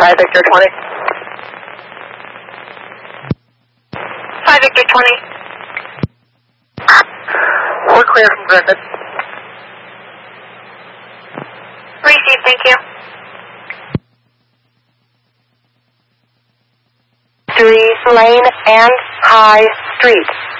5 Victor 20. 5 Victor 20. We're clear from Griffith. Receive, thank you. 3 Lane and High Street.